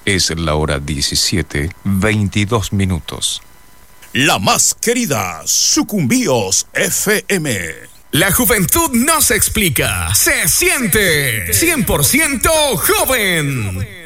Es la hora 17:22. La más querida, Sucumbíos FM. La juventud no se explica, se siente. 100% joven.